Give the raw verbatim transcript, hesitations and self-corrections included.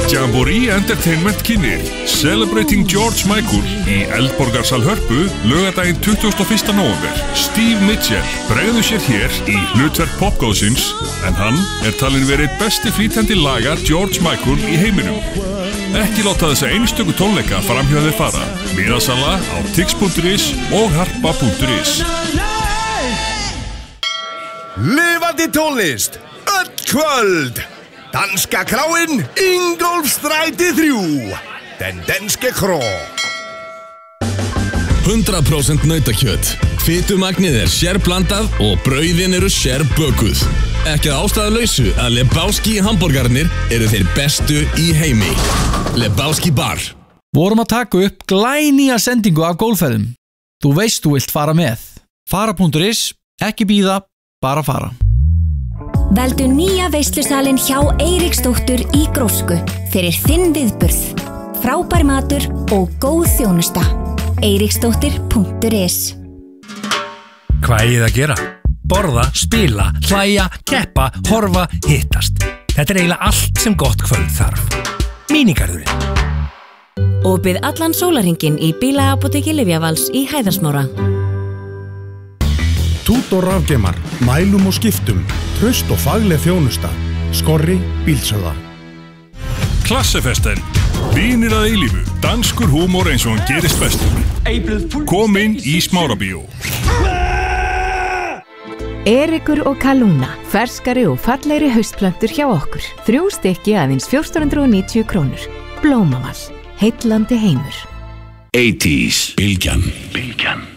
Jamboree Entertainment kynir Celebrating George Michael í Eldborgarsal Hörpu laugardaginn tuttugasta og fyrsta nóvember. Steve Mitchell bregður sér hér í hlutverk popgóðsins en hann er talinn verið besti flytjandi lagar George Michael í heiminum. Ekki láta þessa einstöku tónleika framhjá þér fara. Miðasala á tix punktur is og harpa punktur is. Lifandi tónlist, öll kvöld. Danska kráin, Ingólfsstræti þrjú. Den danske krå. hundrað prósent nautakjöt. Fitumagnið er sérblandað og brauðin eru sérbökuð. Ekki að ástæðulausu að Lebowski hamborgarnir eru þeir bestu í heimi. Lebowski bar. Vorum að taka upp glænýja sendingu af gólfferðum. Þú veist þú vilt fara með. Fara punktur is, ekki bíða, bara fara. Veldu nýja veislusalinn hjá Eiríksdóttur í Grósku fyrir þinn viðburð. Frábær matur og góð þjónusta. Eiríksdóttir punktur is. Hvað eigið að gera? Borða, spila, hlæja, keppa, horfa, hittast. Þetta er eiginlega allt sem gott kvöld þarf. Mínigarðurinn. Opið allan sólarhringinn í bílaapóteki Lyfjavals í Hæðarsmára. Tútor rafgeimar, mælum og skiptum, traust og fagleg þjónusta. Skorri bílsöða. Klassefesten. Vinir að eilífu. Danskur húmor eins og hann gerist bestur. Kom inn í Smárabíó. Erikur og Kalúna. Ferskari og fallegri haustplöntur hjá okkur. Þrjú stykki aðeins fjórtán hundruð og níutíu krónur. Blómavall. Heillandi heimur. eighties. Bylgjan. Bylgjan.